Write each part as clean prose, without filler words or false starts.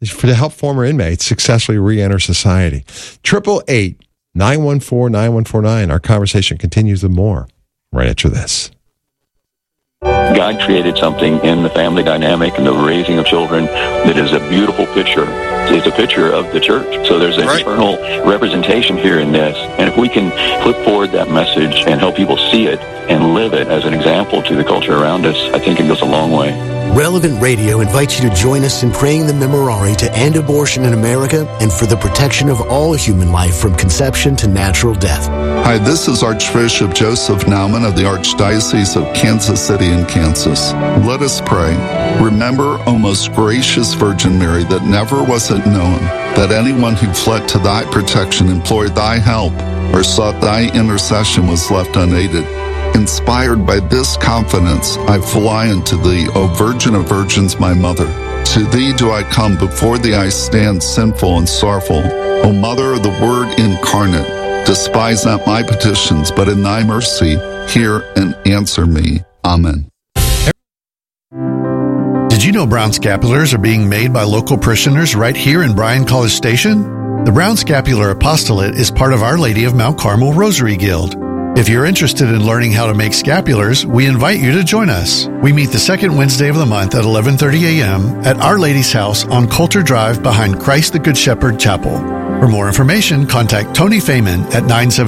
to help former inmates successfully re-enter society. 888-914-9149. Our conversation continues with more right after this. God created something in the family dynamic and the raising of children that is a beautiful picture. It's a picture of the church. So there's an eternal representation here in this. And if we can flip forward that message and help people see it and live it as an example to the culture around us, I think it goes a long way. Relevant Radio invites you to join us in praying the Memorare to end abortion in America and for the protection of all human life from conception to natural death. Hi, this is Archbishop Joseph Naumann of the Archdiocese of Kansas City in Kansas. Let us pray. Remember, O most gracious Virgin Mary, that never was it known that anyone who fled to thy protection, implored thy help, or sought thy intercession was left unaided. Inspired by this confidence, I fly unto thee, O Virgin of Virgins, my Mother. To thee do I come, before thee I stand sinful and sorrowful. O Mother of the Word incarnate, despise not my petitions, but in thy mercy hear and answer me. Amen. Did you know brown scapulars are being made by local parishioners right here in Bryan College Station? The Brown Scapular Apostolate is part of Our Lady of Mount Carmel Rosary Guild. If you're interested in learning how to make scapulars, we invite you to join us. We meet the second Wednesday of the month at 11:30 a.m. at Our Lady's House on Coulter Drive behind Christ the Good Shepherd Chapel. For more information, contact Tony Feynman at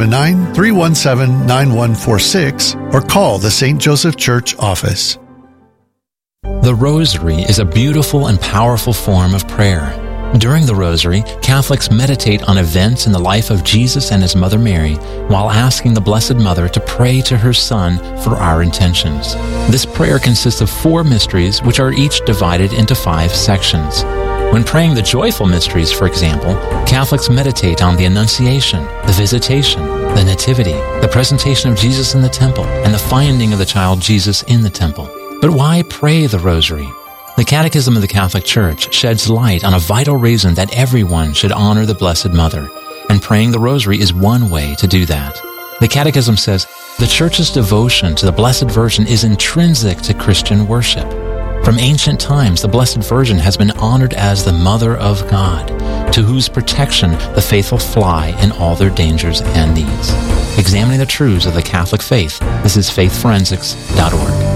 979-317-9146 or call the St. Joseph Church office. The Rosary is a beautiful and powerful form of prayer. During the Rosary, Catholics meditate on events in the life of Jesus and His Mother Mary while asking the Blessed Mother to pray to her Son for our intentions. This prayer consists of 4 mysteries, which are each divided into 5 sections. When praying the joyful mysteries, for example, Catholics meditate on the Annunciation, the Visitation, the Nativity, the presentation of Jesus in the temple, and the finding of the child Jesus in the temple. But why pray the Rosary? The Catechism of the Catholic Church sheds light on a vital reason that everyone should honor the Blessed Mother, and praying the Rosary is one way to do that. The Catechism says, the Church's devotion to the Blessed Virgin is intrinsic to Christian worship. From ancient times, the Blessed Virgin has been honored as the Mother of God, to whose protection the faithful fly in all their dangers and needs. Examining the truths of the Catholic faith, this is faithforensics.org.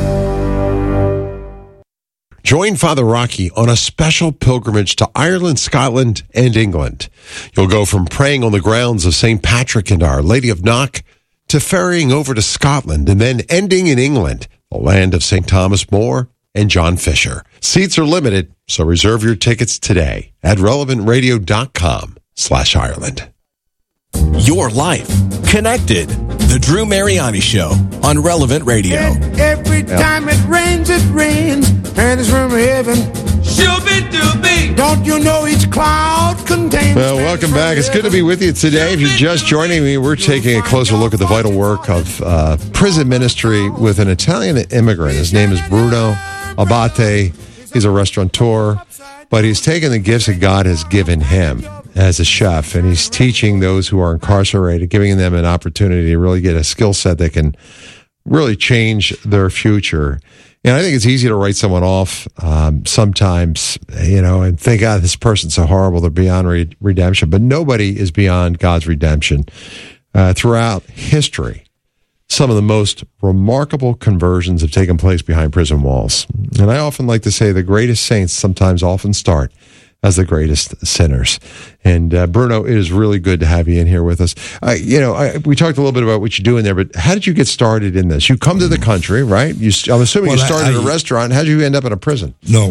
Join Father Rocky on a special pilgrimage to Ireland, Scotland, and England. You'll go from praying on the grounds of St. Patrick and Our Lady of Knock to ferrying over to Scotland and then ending in England, the land of St. Thomas More and John Fisher. Seats are limited, so reserve your tickets today at relevantradio.com/Ireland. Your life connected. The Drew Mariani Show on Relevant Radio. Every time it rains, and it's from heaven. Shooby-dooby. Don't you know each cloud contains... Well, welcome back. It's good to be with you today. If you're just joining me, we're taking a closer look at the vital work of prison ministry with an Italian immigrant. His name is Bruno Abate. He's a restaurateur, but he's taken the gifts that God has given him as a chef, and he's teaching those who are incarcerated, giving them an opportunity to really get a skill set that can really change their future. And I think it's easy to write someone off sometimes, and think, this person's so horrible, they're beyond redemption. But nobody is beyond God's redemption. Throughout history, some of the most remarkable conversions have taken place behind prison walls. And I often like to say the greatest saints often start as the greatest sinners. And Bruno, it is really good to have you in here with us. We talked a little bit about what you do in there, but how did you get started in this? You come to the country, right? I'm assuming you started a restaurant. How did you end up in a prison? No,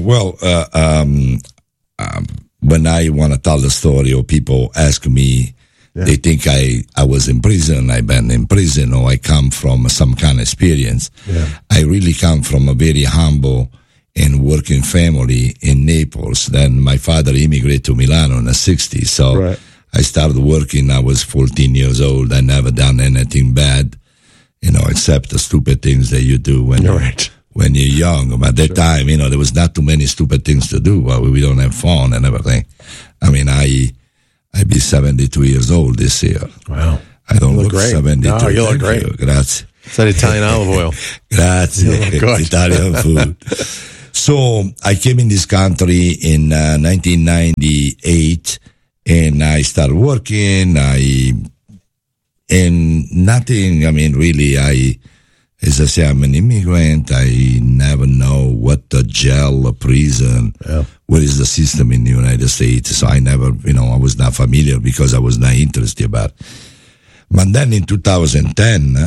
when I want to tell the story, or people ask me, they think I was in prison, I've been in prison, or I come from some kind of experience. Yeah. I really come from a very humble and working family in Naples. Then my father immigrated to Milano in the 60s. So I started working. I was 14 years old. I never done anything bad, except the stupid things that you do when you're young. But at that time, there was not too many stupid things to do. We don't have fun and everything. I mean, I'd be 72 years old this year. Wow. I don't look great. 72. No, you look great. Grazie. It's that Italian olive oil. Grazie. Italian food. So I came in this country in 1998, and I started working. And nothing. I mean, really, as I say, I'm an immigrant. I never know what the jail or prison, what is the system in the United States. So I never, I was not familiar because I was not interested about it. But then in 2010,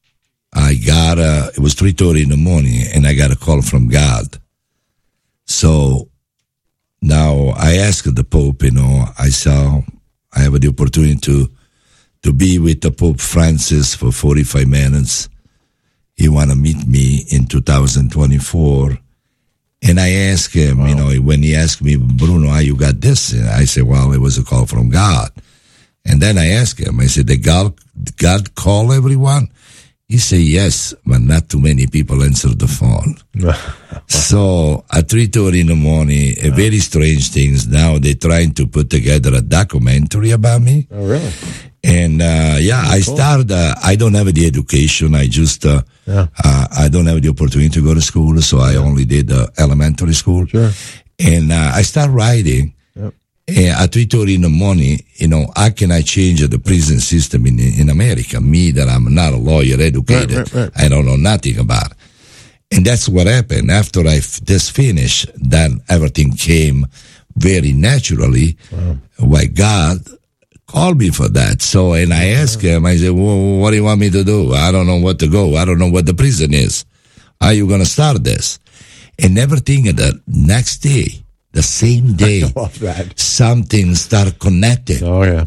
it was 3:30 in the morning, and I got a call from God. So now I asked the Pope, I have the opportunity to be with the Pope Francis for 45 minutes. He want to meet me in 2024. And I asked him, when he asked me, Bruno, how you got this? And I said, well, it was a call from God. And then I asked him, I said, did God call everyone? He said, yes, but not too many people answered the phone. So at 3:30 in the morning, a very strange things. Now they're trying to put together a documentary about me. Oh, really? And I started. I don't have the education. I just I don't have the opportunity to go to school, so I only did elementary school. Sure. And I started writing. At 3:30 in the morning, how can I change the prison system in America? Me, that I'm not a lawyer, educated, right. I don't know nothing about it. And that's what happened. After I just finished, then everything came very naturally. Why God called me for that. So, and I asked him, I said, well, what do you want me to do? I don't know what to go. I don't know what the prison is. How are you going to start this? And everything the next day, the same day, something started connecting. Oh, yeah.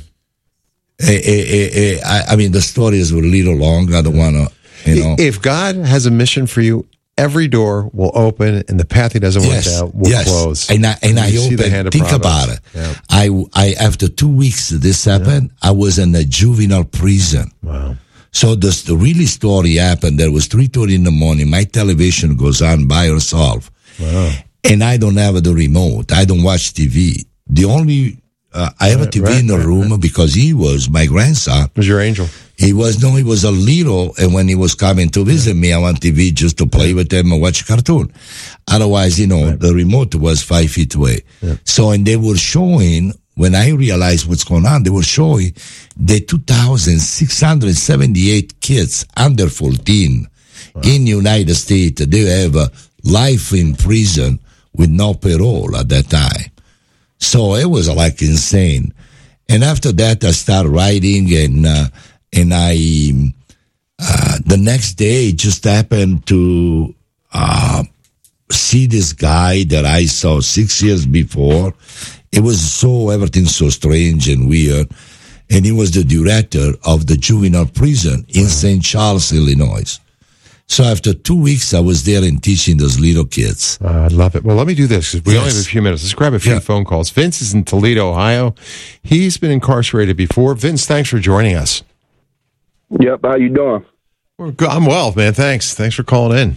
I mean, the stories were a little long. I don't want to, If God has a mission for you, every door will open, and the path He doesn't want out will close. And I open. Think about it. Yeah. I after 2 weeks this happened, I was in a juvenile prison. Wow. So the really story happened. There was 3:30 in the morning. My television goes on by herself. Wow. And I don't have the remote. I don't watch TV. The only I have a TV in the room because he was my grandson. Was your angel? He was a little, and when he was coming to visit me, I want TV just to play with him and watch a cartoon. Otherwise, the remote was 5 feet away. Yeah. So, and they were showing, when I realized what's going on, they were showing the 2,678 kids under 14 in the United States. They have life in prison with no parole at that time. So it was like insane. And after that, I started writing, and I the next day just happened to see this guy that I saw 6 years before. It was everything so strange and weird. And he was the director of the juvenile prison in St. Charles, Illinois. So after 2 weeks, I was there and teaching those little kids. I love it. Well, let me do this because we only have a few minutes. Let's grab a few phone calls. Vince is in Toledo, Ohio. He's been incarcerated before. Vince, thanks for joining us. Yep. How you doing? I'm well, man. Thanks. Thanks for calling in.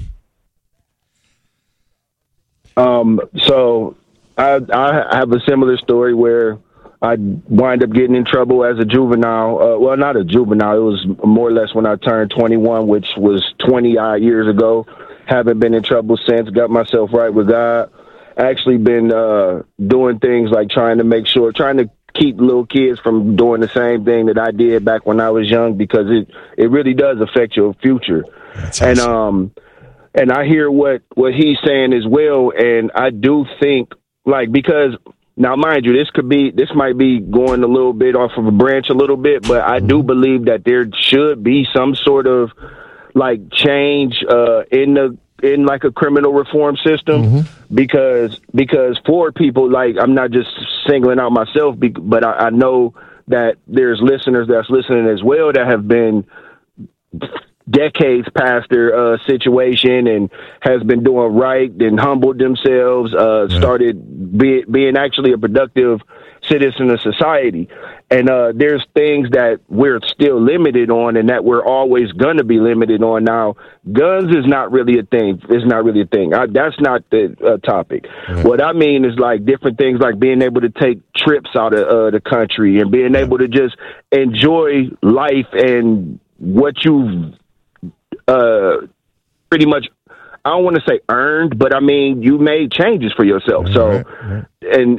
So I have a similar story where I wind up getting in trouble as a juvenile. Well, not a juvenile. It was more or less when I turned 21, which was 20-odd years ago. Haven't been in trouble since. Got myself right with God. Actually been doing things like trying to keep little kids from doing the same thing that I did back when I was young, because it really does affect your future. That's awesome. And I hear what he's saying as well, and I do think, because now, mind you, this might be going a little bit off of a branch a little bit, but I do believe that there should be some sort of change in a criminal reform system, because for people, I'm not just singling out myself, but I know that there's listeners that's listening as well that have been decades past their situation and has been doing right and humbled themselves, started being actually a productive citizen of society. And there's things that we're still limited on and that we're always going to be limited on. Now, guns is not really a thing. It's not really a thing. That's not the topic. What I mean is different things like being able to take trips out of the country and being able to just enjoy life and what you've pretty much I don't want to say earned, but I mean, you made changes for yourself. So, and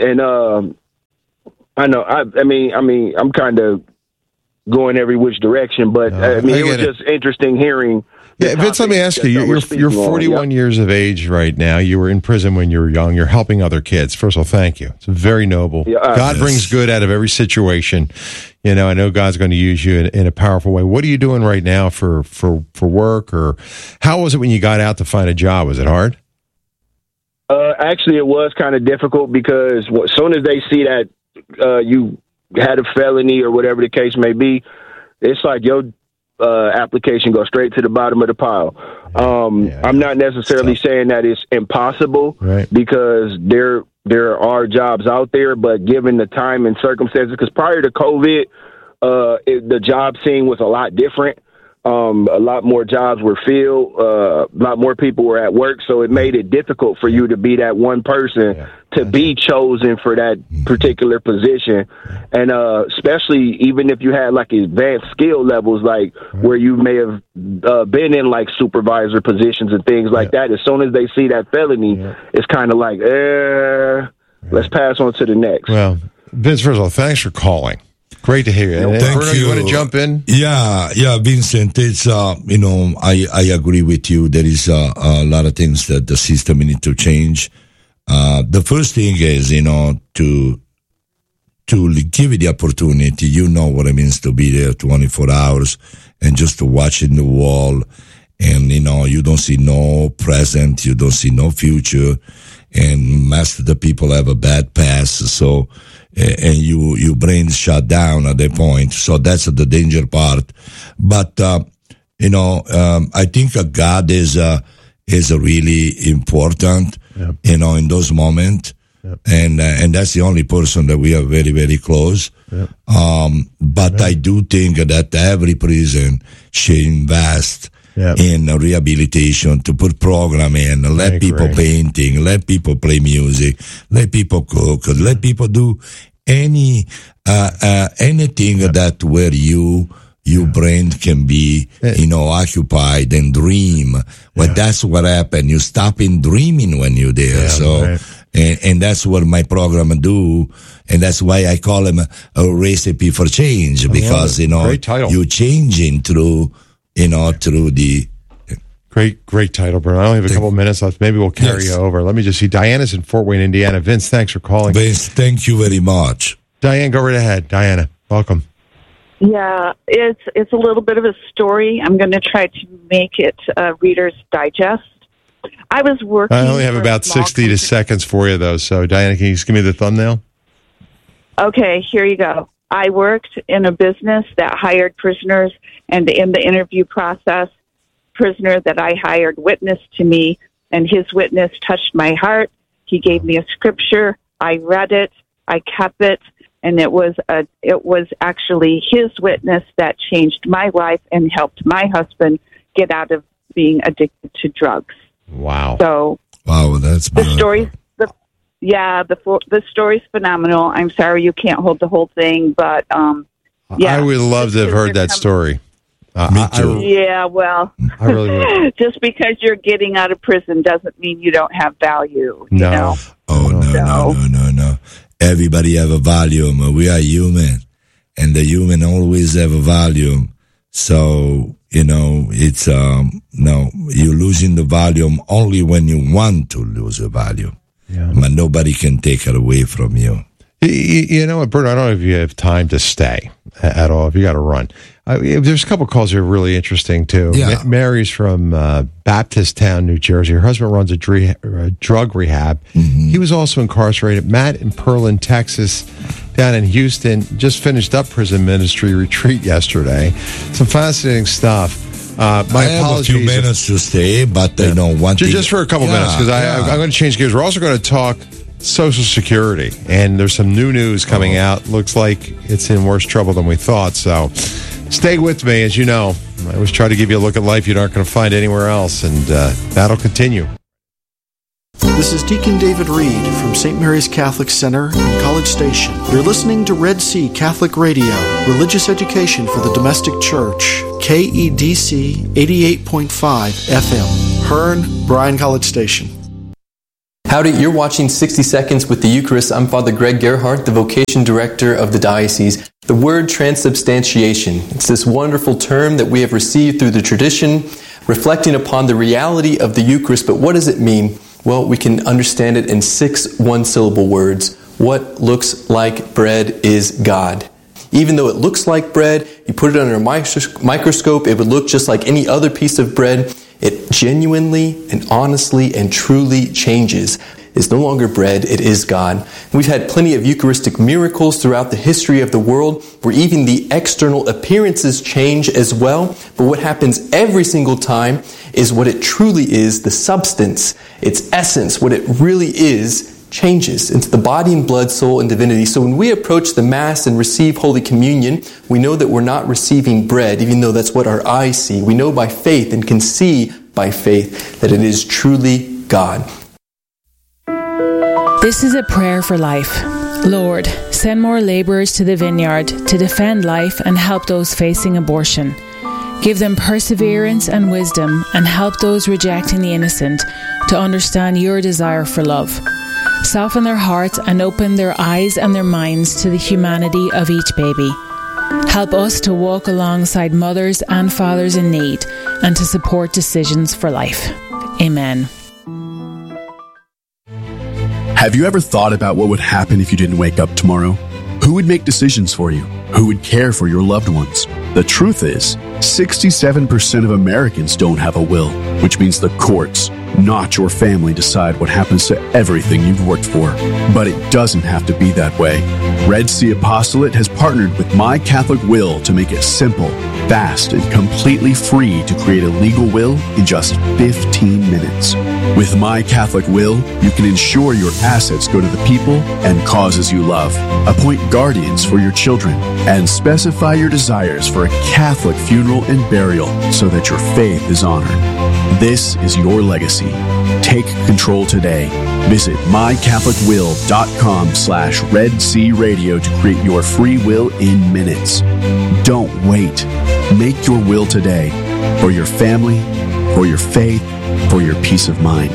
I know, I mean, I'm kind of going every which direction, but I mean, it was just interesting hearing. Yeah, Vince, let me ask you, you're 41 years of age right now. You were in prison when you were young. You're helping other kids. First of all, thank you. It's very noble. God brings good out of every situation. You know, I know God's going to use you in a powerful way. What are you doing right now for work, or how was it when you got out to find a job? Was it hard? Actually, it was kind of difficult because as soon as they see that you had a felony or whatever the case may be, it's like your application goes straight to the bottom of the pile. I'm not necessarily saying that it's impossible, because there are jobs out there, but given the time and circumstances, because prior to COVID, the job scene was a lot different. A lot more jobs were filled. A lot more people were at work, so it made it difficult for you to be that one person to be chosen for that particular position. And especially even if you had like advanced skill levels, like where you may have been in like supervisor positions and things like that, as soon as they see that felony, it's kind of like, let's pass on to the next. Well, Vince, first of all, thanks for calling. Great to hear you. Thank Bruno, you. Want to jump in? Yeah, Vincent. It's I agree with you. There is a lot of things that the system need to change. The first thing is, to give you the opportunity. You know what it means to be there 24 hours and just to watch in the wall, and you don't see no present, you don't see no future, and most of the people have a bad past. So. And your brain shut down at that point. So that's the danger part. But, I think God is really important, in those moments. And that's the only person that we are very, very close. But I do think that every prison should invest in rehabilitation, to put program in, let people painting, let people play music, let people cook, let people do anything that where your brain can be, occupied and dream. Well, that's what happened. You stop in dreaming when you're there. And that's what my program do. And that's why I call them a recipe for change, because, you're changing through the... Great title, Bruno. I only have a couple of minutes left. Maybe we'll carry you over. Let me just see. Diana's in Fort Wayne, Indiana. Vince, thanks for calling. Vince, thank you very much. Diane, go right ahead. Diana, welcome. Yeah, it's a little bit of a story. I'm going to try to make it Reader's Digest. I was working... I only have about 60 seconds for you, though. So, Diana, can you just give me the thumbnail? Okay, here you go. I worked in a business that hired prisoners, and in the interview process, prisoner that I hired witnessed to me, and his witness touched my heart. He gave me a scripture. I read it. I kept it, and it was actually his witness that changed my life and helped my husband get out of being addicted to drugs. Wow. So that's the story. The story's phenomenal. I'm sorry you can't hold the whole thing, but I would love to have heard that story. Me too. I really would. Just because you're getting out of prison doesn't mean you don't have value. No. You know? Oh, no. Everybody have a value. We are human, and the human always have a value. So, it's, you're losing the volume only when you want to lose the value. Yeah. But nobody can take it away from you. You know what, Bert, I don't know if you have time to stay at all, if you got to run. There's a couple calls here really interesting, too. Yeah. Mary's from Baptist Town, New Jersey. Her husband runs a drug rehab. Mm-hmm. He was also incarcerated. Matt in Pearland, Texas, down in Houston, just finished up prison ministry retreat yesterday. Some fascinating stuff. My apologies. I have a few minutes to stay, but one thing. Just for a couple minutes, because I'm going to change gears. We're also going to talk Social Security, and there's some new news coming out. Looks like it's in worse trouble than we thought. So stay with me. As you know, I always try to give you a look at life you're not going to find anywhere else, and that'll continue. This is Deacon David Reed from St. Mary's Catholic Center in College Station. You're listening to Red Sea Catholic Radio, religious education for the domestic church, KEDC 88.5 FM. Hearn, Bryan College Station. Howdy, you're watching 60 Seconds with the Eucharist. I'm Father Greg Gerhardt, the Vocation Director of the Diocese. The word transubstantiation, it's this wonderful term that we have received through the tradition, reflecting upon the reality of the Eucharist. But what does it mean? Well, we can understand it in 6 one-syllable words. What looks like bread is God. Even though it looks like bread, you put it under a microscope, it would look just like any other piece of bread. It genuinely and honestly and truly changes. It's no longer bread, it is God. We've had plenty of Eucharistic miracles throughout the history of the world where even the external appearances change as well. But what happens every single time is what it truly is, the substance, its essence, what it really is, changes into the body and blood, soul, and divinity. So when we approach the Mass and receive Holy Communion, we know that we're not receiving bread, even though that's what our eyes see. We know by faith and can see by faith that it is truly God. This is a prayer for life. Lord, send more laborers to the vineyard to defend life and help those facing abortion. Give them perseverance and wisdom and help those rejecting the innocent to understand your desire for love. Soften their hearts and open their eyes and their minds to the humanity of each baby. Help us to walk alongside mothers and fathers in need and to support decisions for life. Amen. Have you ever thought about what would happen if you didn't wake up tomorrow? Who would make decisions for you? Who would care for your loved ones? The truth is, 67% of Americans don't have a will, which means the courts, not your family, decide what happens to everything you've worked for. But it doesn't have to be that way. Red Sea Apostolate has partnered with My Catholic Will to make it simple, fast, and completely free to create a legal will in just 15 minutes. With My Catholic Will, you can ensure your assets go to the people and causes you love, appoint guardians for your children, and specify your desires for a Catholic funeral and burial so that your faith is honored. This is your legacy. Take control today. Visit mycatholicwill.com/Red Sea Radio to create your free will in minutes. Don't wait. Make your will today for your family, for your faith, for your peace of mind.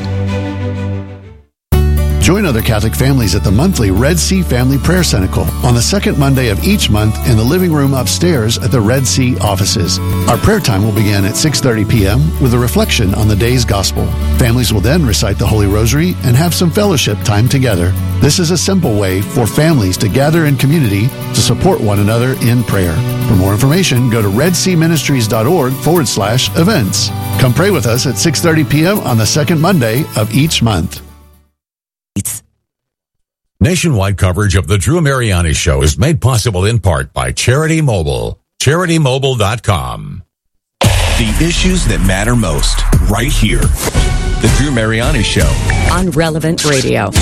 Join other Catholic families at the monthly Red Sea Family Prayer Cenacle on the second Monday of each month in the living room upstairs at the Red Sea offices. Our prayer time will begin at 6:30 p.m. with a reflection on the day's gospel. Families will then recite the Holy Rosary and have some fellowship time together. This is a simple way for families to gather in community to support one another in prayer. For more information, go to redseaministries.org/events. Come pray with us at 6:30 p.m. on the second Monday of each month. Nationwide coverage of the Drew Mariani Show is made possible in part by Charity Mobile. CharityMobile.com. The issues that matter most, right here. The Drew Mariani Show. On Relevant Radio.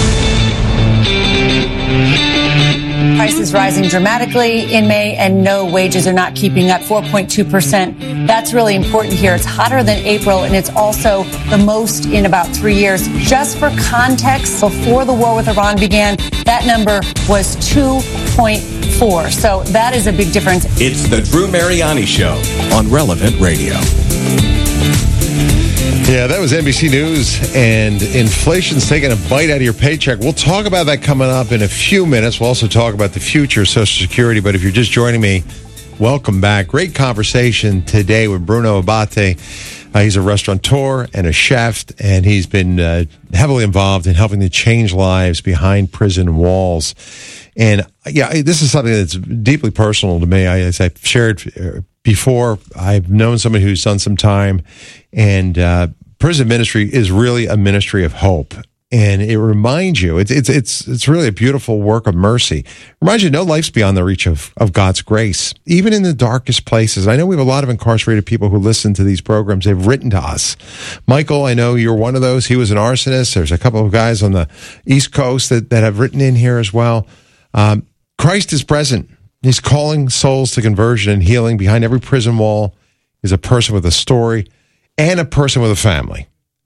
Prices rising dramatically in May, and no, wages are not keeping up, 4.2%. That's really important here. It's hotter than April, and it's also the most in about 3 years. Just for context, before the war with Iran began, that number was 2.4. So that is a big difference. It's the Drew Mariani Show on Relevant Radio. Yeah, that was NBC News, and inflation's taking a bite out of your paycheck. We'll talk about that coming up in a few minutes. We'll also talk about the future of Social Security, but if you're just joining me, welcome back. Great conversation today with Bruno Abate. He's a restaurateur and a chef, and he's been heavily involved in helping to change lives behind prison walls. And yeah, this is something that's deeply personal to me. As I've shared before, I've known somebody who's done some time, and prison ministry is really a ministry of hope. And it reminds you, it's really a beautiful work of mercy. It reminds you no life's beyond the reach of God's grace, even in the darkest places. I know we have a lot of incarcerated people who listen to these programs. They've written to us. Michael, I know you're one of those. He was an arsonist. There's a couple of guys on the East Coast that have written in here as well. Christ is present. He's calling souls to conversion and healing. Behind every prison wall is a person with a story and a person with a family.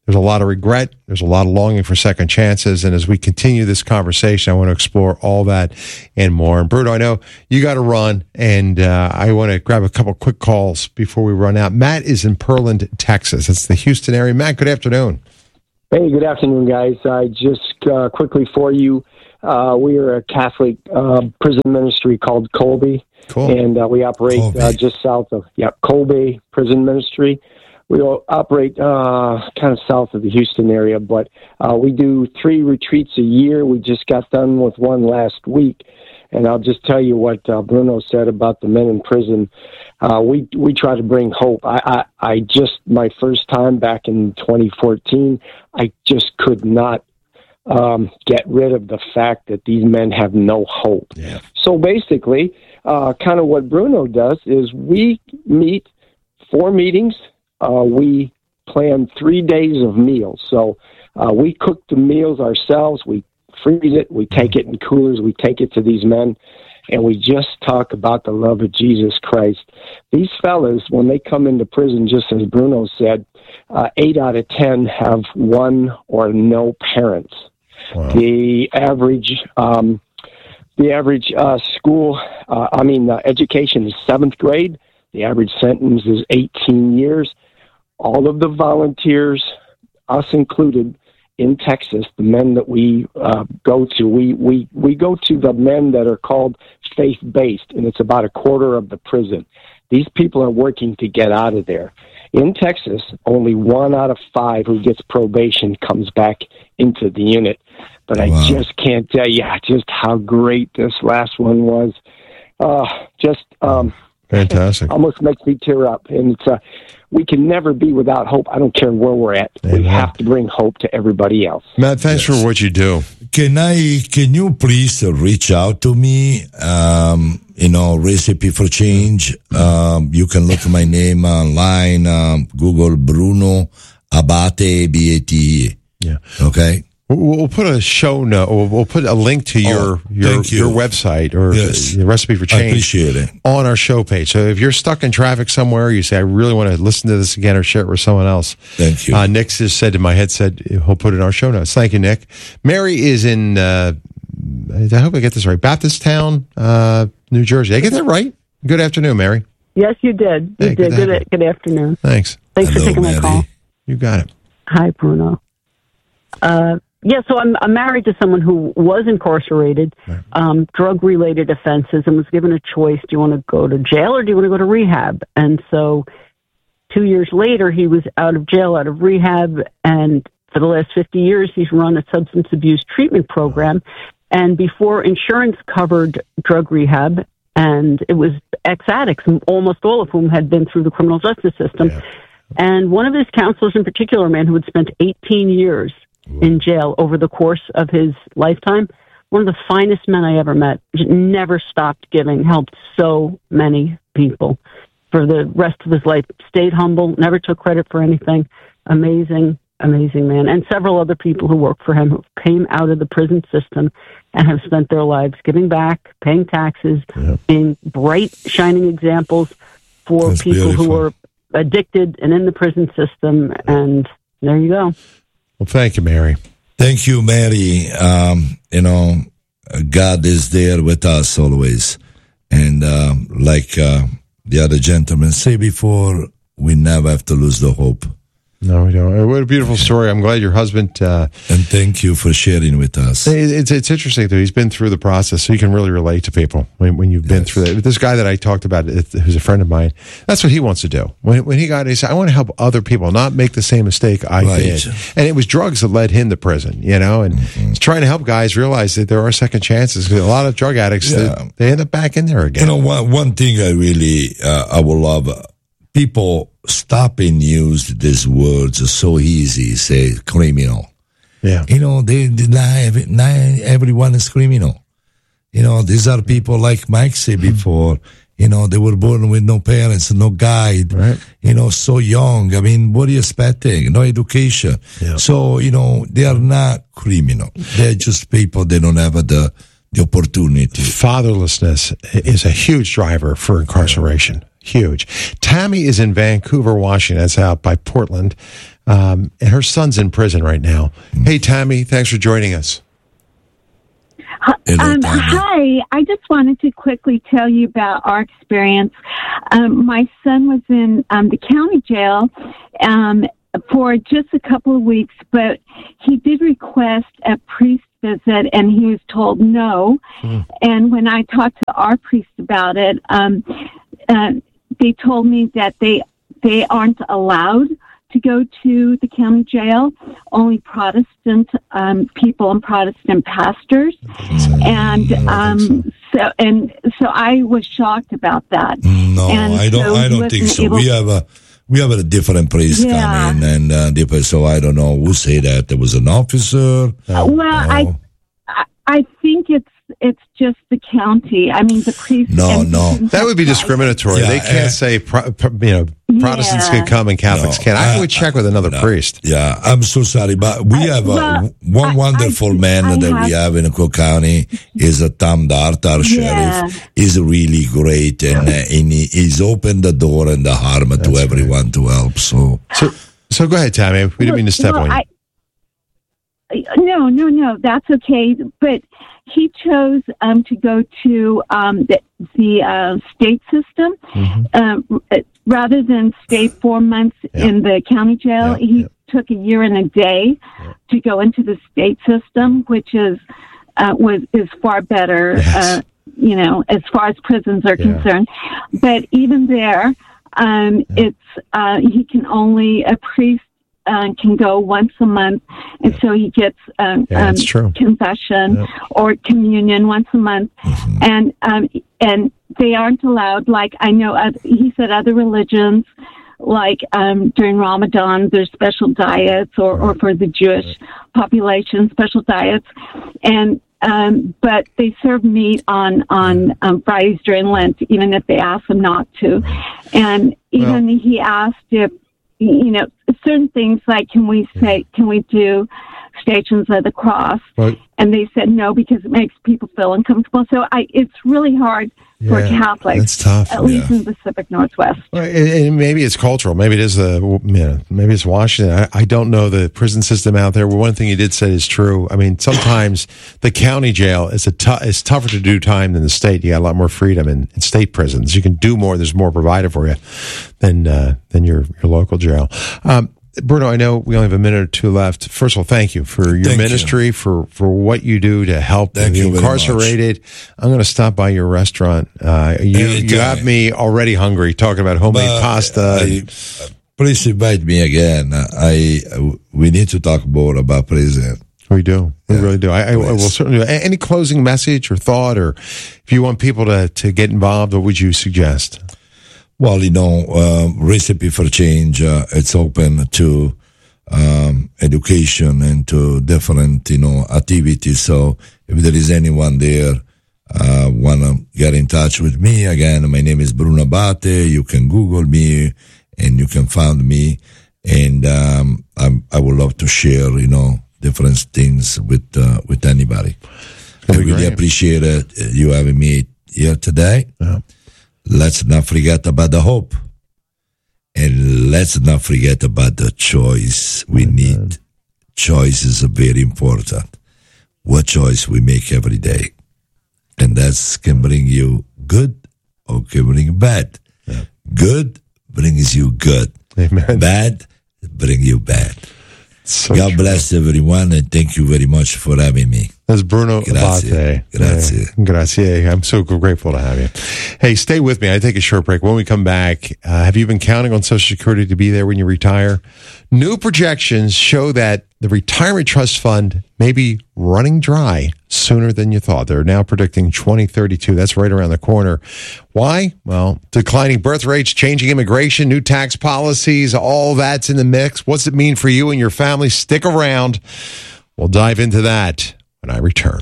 There's a lot of regret. There's a lot of longing for second chances. And as we continue this conversation, I want to explore all that and more. And Bruno, I know you got to run, and I want to grab a couple quick calls before we run out. Matt is in Pearland, Texas. It's the Houston area. Matt, good afternoon. Hey, good afternoon, guys. I just quickly for you, we are a Catholic prison ministry called Colby. Cool. And we operate just south of Colby Prison Ministry. We operate kind of south of the Houston area, but we do 3 retreats a year. We just got done with one last week, and I'll just tell you what Bruno said about the men in prison. We try to bring hope. I just, my first time back in 2014, I just could not get rid of the fact that these men have no hope. Yeah. So basically, kind of what Bruno does is we meet 4 meetings. We plan 3 days of meals. So we cook the meals ourselves. We freeze it. We take it in coolers. We take it to these men, and we just talk about the love of Jesus Christ. These fellas, when they come into prison, just as Bruno said, 8 out of 10 have one or no parents. Wow. The average education is 7th grade. The average sentence is 18 years. All of the volunteers, us included, in Texas, the men that we go to, we go to the men that are called faith-based, and it's about a quarter of the prison. These people are working to get out of there. In Texas, only 1 out of 5 who gets probation comes back into the unit. But I just can't tell you just how great this last one was. Fantastic. Almost makes me tear up. And it's we can never be without hope. I don't care where we're at. Amen. We have to bring hope to everybody else. Matt, thanks for what you do. Can you please reach out to me? Recipe for Change. You can look my name online. Google Bruno Abate, Abate. Yeah. Okay. We'll put a show note. We'll put a link to your website or your Recipe for Change. I appreciate it. On our show page. So if you're stuck in traffic somewhere, you say, I really want to listen to this again or share it with someone else. Thank you. Nick just said in my headset, he'll put it in our show notes. Thank you, Nick. Mary is in, I hope I get this right, Baptisttown, New Jersey. Did I get that right? Good afternoon, Mary. Yes, you did. You did. Good afternoon. Thanks. Thanks for taking my call. You got it. Hi, Bruno. So I'm married to someone who was incarcerated, drug-related offenses, and was given a choice: do you want to go to jail or do you want to go to rehab? And so 2 years later, he was out of jail, out of rehab, and for the last 50 years, he's run a substance abuse treatment program. And before, insurance covered drug rehab, and it was ex-addicts, almost all of whom had been through the criminal justice system. Yeah. And one of his counselors in particular, a man who had spent 18 years in jail over the course of his lifetime, one of the finest men I ever met, never stopped giving, helped so many people for the rest of his life, stayed humble, never took credit for anything. Amazing, amazing man. And several other people who worked for him who came out of the prison system and have spent their lives giving back, paying taxes, being bright, shining examples for That's people beautiful. who are addicted and in the prison system. And there you go. Well, thank you, Mary. Thank you, Mary. God is there with us always. And like the other gentleman said before, we never have to lose the hope. No, we don't. What a beautiful story. I'm glad your husband... and thank you for sharing with us. It's interesting, though. He's been through the process, so you can really relate to people when you've been through that. This guy that I talked about, who's a friend of mine, that's what he wants to do. When he got it, he said, I want to help other people, not make the same mistake I did. And it was drugs that led him to prison, and he's trying to help guys realize that there are second chances. Because a lot of drug addicts, they end up back in there again. One thing I really, I would love, people stop and use these words so easy, say criminal. Yeah. They deny everyone is criminal. These are people like Mike said before, they were born with no parents, no guide, so young. I mean, what are you expecting? No education. Yeah. So, they are not criminal. They're just people, they don't have the opportunity. Fatherlessness is a huge driver for incarceration. Huge. Tammy is in Vancouver, Washington. That's out by Portland. and her son's in prison right now. Hey, Tammy, thanks for joining us. Hi, I just wanted to quickly tell you about our experience. My son was in the county jail for just a couple of weeks, but he did request a priest visit, and he was told no. And when I talked to our priest about it, they told me that they aren't allowed to go to the county jail, only Protestant people and Protestant pastors. And so I was shocked about that. No, and I don't think so. We have a different priest coming, and so I don't know who say that. There was an officer. I think it's just the county. I mean, the priest. No. That would be discriminatory. They can't say, Protestants can come and Catholics can't. I would check with another priest. Yeah, I'm so sorry, but we have one wonderful man that we have in Cook County is Tom Dart, our sheriff. He's really great, and he's opened the door and the heart to everyone to help. So go ahead, Tammy. We didn't mean to step on you. No, that's okay. But he chose to go to the state system rather than stay 4 months in the county jail. He took a year and a day to go into the state system, which is far better. Yes. As far as prisons are concerned. But even there, it's he can only a priest. Can go once a month, and so he gets confession or communion once a month, and they aren't allowed. Like I know, he said other religions, like during Ramadan, there's special diets, or for the Jewish population, special diets, and but they serve meat on Fridays during Lent, even if they ask them not to, and even he asked if. Certain things like, can we do Stations of the Cross? Right. And they said no, because it makes people feel uncomfortable. So it's really hard for Catholics. That's tough. At least in the Pacific Northwest. And maybe it's cultural. Maybe it is maybe it's Washington. I don't know the prison system out there. Well, one thing you did say is true. I mean, sometimes the county jail is it's tougher to do time than the state. You got a lot more freedom in state prisons. You can do more. There's more provided for you than your local jail. Bruno, I know we only have a minute or two left. First of all, thank you for your ministry, for what you do to help the incarcerated. I'm going to stop by your restaurant. You have me already hungry talking about homemade pasta. Please invite me again. We need to talk more about prison. We do. We really do. I will certainly do. Any closing message or thought, or if you want people to get involved, what would you suggest? Well, Recipe for Change, it's open to education and to different, activities. So if there is anyone there want to get in touch with me, again, my name is Bruno Abate. You can Google me and you can find me. And I would love to share, different things with anybody. I really appreciate you having me here today. Yeah. Let's not forget about the hope. And let's not forget about the choice. We need choices are very important. What choice we make every day. And that can bring you good or can bring you bad. Yeah. Good brings you good. Amen. Bad bring you bad. So God bless everyone, and thank you very much for having me. That's Bruno Abate. Grazie. Grazie. I'm so grateful to have you. Hey, stay with me. I take a short break. When we come back, have you been counting on Social Security to be there when you retire? New projections show that the retirement trust fund may be running dry sooner than you thought. They're now predicting 2032. That's right around the corner. Why? Well, declining birth rates, changing immigration, new tax policies, all that's in the mix. What's it mean for you and your family? Stick around. We'll dive into that when I return.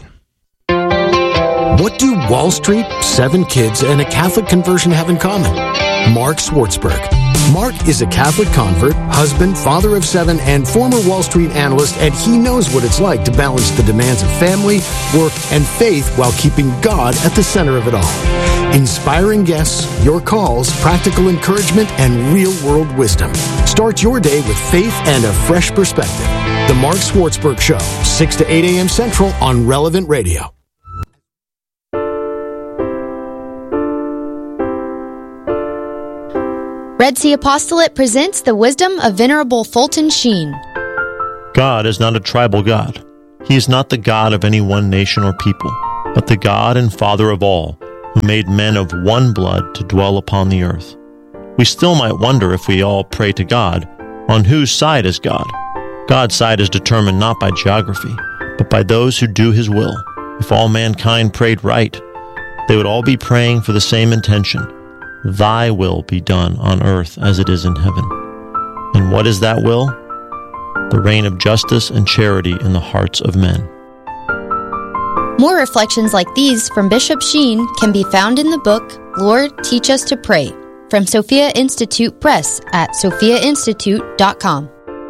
What do Wall Street, 7 kids, and a Catholic conversion have in common? Mark Schwartzberg. Mark is a Catholic convert, husband, father of 7, and former Wall Street analyst, and he knows what it's like to balance the demands of family, work, and faith while keeping God at the center of it all. Inspiring guests, your calls, practical encouragement, and real-world wisdom. Start your day with faith and a fresh perspective. The Mark Schwartzberg Show, 6 to 8 a.m. Central on Relevant Radio. Red Sea Apostolate presents the wisdom of Venerable Fulton Sheen. God is not a tribal God. He is not the God of any one nation or people, but the God and Father of all, who made men of one blood to dwell upon the earth. We still might wonder if we all pray to God, on whose side is God? God's side is determined not by geography, but by those who do His will. If all mankind prayed right, they would all be praying for the same intention. Thy will be done on earth as it is in heaven. And what is that will? The reign of justice and charity in the hearts of men. More reflections like these from Bishop Sheen can be found in the book, Lord, Teach Us to Pray, from Sophia Institute Press at sophiainstitute.com.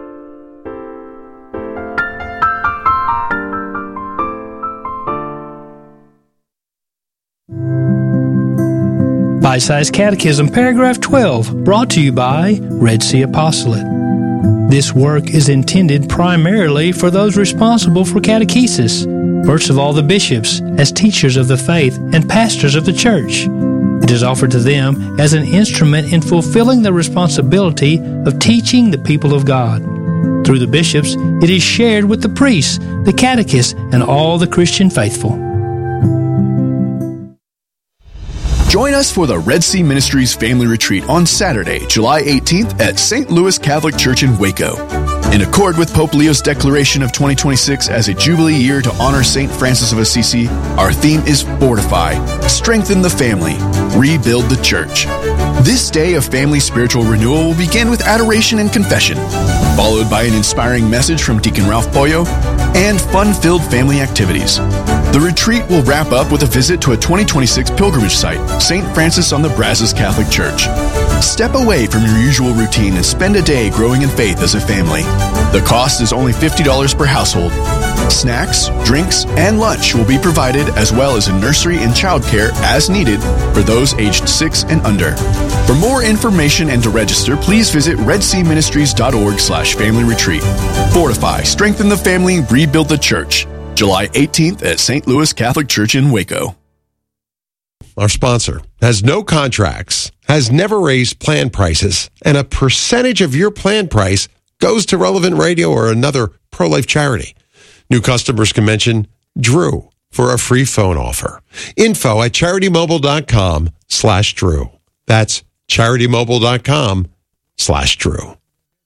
Bite-Sized Catechism, paragraph 12, brought to you by Red Sea Apostolate. This work is intended primarily for those responsible for catechesis, first of all the bishops, as teachers of the faith and pastors of the church. It is offered to them as an instrument in fulfilling the responsibility of teaching the people of God. Through the bishops, it is shared with the priests, the catechists, and all the Christian faithful. Join us for the Red Sea Ministries Family Retreat on Saturday, July 18th at St. Louis Catholic Church in Waco. In accord with Pope Leo's declaration of 2026 as a Jubilee year to honor St. Francis of Assisi, our theme is Fortify, Strengthen the Family, Rebuild the Church. This day of family spiritual renewal will begin with adoration and confession, followed by an inspiring message from Deacon Ralph Pollo and fun-filled family activities. The retreat will wrap up with a visit to a 2026 pilgrimage site, St. Francis on the Brazos Catholic Church. Step away from your usual routine and spend a day growing in faith as a family. The cost is only $50 per household. Snacks, drinks, and lunch will be provided, as well as a nursery and childcare as needed for those aged 6 and under. For more information and to register, please visit redseaministries.org/family retreat. Fortify, strengthen the family, rebuild the church. July 18th at St. Louis Catholic Church in Waco. Our sponsor has no contracts, has never raised plan prices, and a percentage of your plan price goes to Relevant Radio or another pro-life charity. New customers can mention Drew for a free phone offer. Info at CharityMobile.com/Drew. That's CharityMobile.com/Drew.